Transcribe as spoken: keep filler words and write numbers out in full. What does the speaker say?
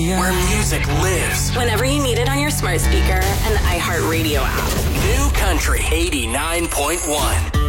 where music lives. Whenever you need it on your smart speaker and the iHeartRadio app. New Country eighty-nine point one.